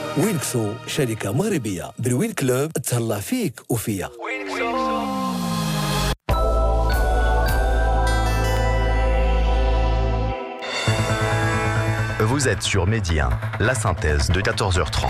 وينكسو شركة مغربية بالوين كلوب تهلا فيك وفيا. Vous êtes sur Midi 1, la synthèse de 14h30.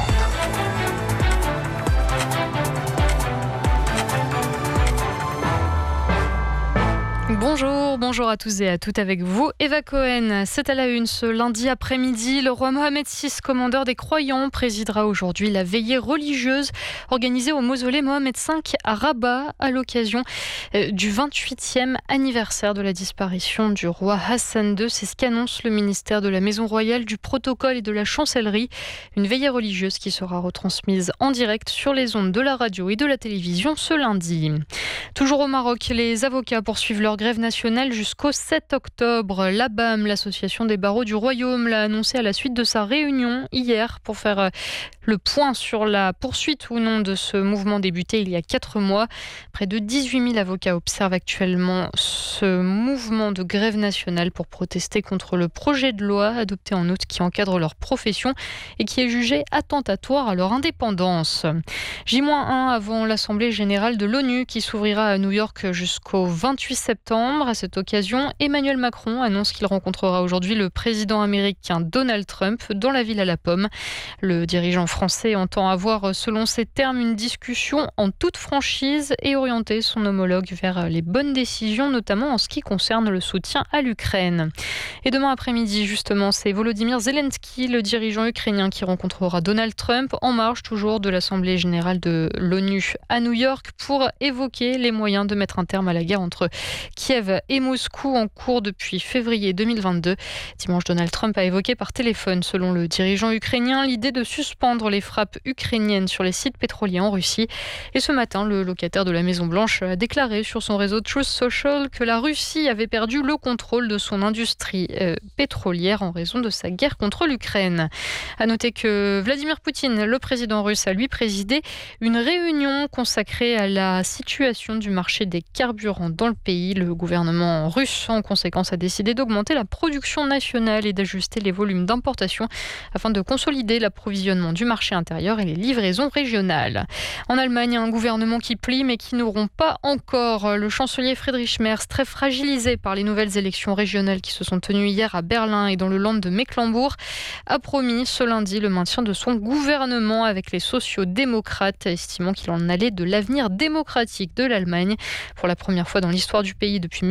Bonjour à tous et à toutes avec vous, Eva Cohen. C'est à la une ce lundi après-midi. Le roi Mohamed VI, commandeur des croyants, présidera aujourd'hui la veillée religieuse organisée au mausolée Mohamed V à Rabat à l'occasion du 28e anniversaire de la disparition du roi Hassan II. C'est ce qu'annonce le ministère de la Maison Royale, du Protocole et de la Chancellerie. Une veillée religieuse qui sera retransmise en direct sur les ondes de la radio et de la télévision ce lundi. Toujours au Maroc, les avocats poursuivent leur grève nationale jusqu'au 7 octobre. L'ABAM, l'association des barreaux du Royaume, l'a annoncé à la suite de sa réunion hier pour faire le point sur la poursuite ou non de ce mouvement débuté il y a 4 mois. Près de 18 000 avocats observent actuellement ce mouvement de grève nationale pour protester contre le projet de loi adopté en août qui encadre leur profession et qui est jugé attentatoire à leur indépendance. J-1 avant l'Assemblée générale de l'ONU qui s'ouvrira à New York jusqu'au 28 septembre. À cette occasion, Emmanuel Macron annonce qu'il rencontrera aujourd'hui le président américain Donald Trump dans la ville à la Pomme. Le dirigeant français entend avoir, selon ses termes, une discussion en toute franchise et orienter son homologue vers les bonnes décisions, notamment en ce qui concerne le soutien à l'Ukraine. Et demain après-midi, justement, c'est Volodymyr Zelensky, le dirigeant ukrainien, qui rencontrera Donald Trump en marge toujours de l'Assemblée générale de l'ONU à New York pour évoquer les moyens de mettre un terme à la guerre entre Kiev et Moscou en cours depuis février 2022. Dimanche, Donald Trump a évoqué par téléphone, selon le dirigeant ukrainien, l'idée de suspendre les frappes ukrainiennes sur les sites pétroliers en Russie. Et ce matin, le locataire de la Maison-Blanche a déclaré sur son réseau Truth Social que la Russie avait perdu le contrôle de son industrie pétrolière en raison de sa guerre contre l'Ukraine. À noter que Vladimir Poutine, le président russe, a lui présidé une réunion consacrée à la situation du marché des carburants dans le pays. Le gouvernement russe, en conséquence, a décidé d'augmenter la production nationale et d'ajuster les volumes d'importation afin de consolider l'approvisionnement du marché intérieur et les livraisons régionales. En Allemagne, un gouvernement qui plie mais qui n'auront pas encore. Le chancelier Friedrich Merz, très fragilisé par les nouvelles élections régionales qui se sont tenues hier à Berlin et dans le Land de Mecklembourg, a promis ce lundi le maintien de son gouvernement avec les sociaux-démocrates, estimant qu'il en allait de l'avenir démocratique de l'Allemagne. Pour la première fois dans l'histoire du pays depuis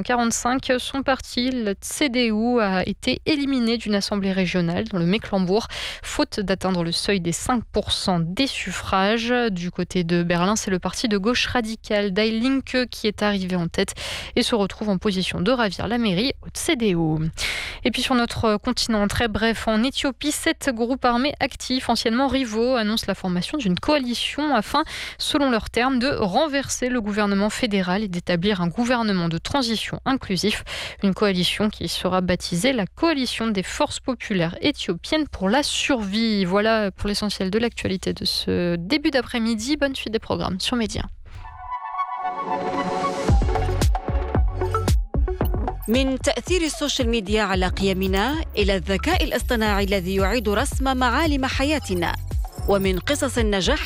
1945, son parti, le CDU, a été éliminé d'une assemblée régionale dans le Mecklembourg, faute d'atteindre le seuil des 5% des suffrages. Du côté de Berlin, c'est le parti de gauche radicale Die Linke qui est arrivé en tête et se retrouve en position de ravir la mairie au CDU. Et puis sur notre continent, très bref, en Éthiopie, 7 groupes armés actifs, anciennement rivaux, annoncent la formation d'une coalition afin, selon leurs termes, de renverser le gouvernement fédéral et d'établir un gouvernement de transition inclusif. Une coalition qui sera baptisée la Coalition des forces populaires éthiopiennes pour la survie. Voilà pour l'essentiel de l'actualité de ce début d'après-midi. Bonne suite des programmes sur Média. من تأثير السوشيال ميديا على قيمنا إلى الذكاء الاصطناعي الذي يعيد رسم معالم حياتنا، ومن قصص النجاح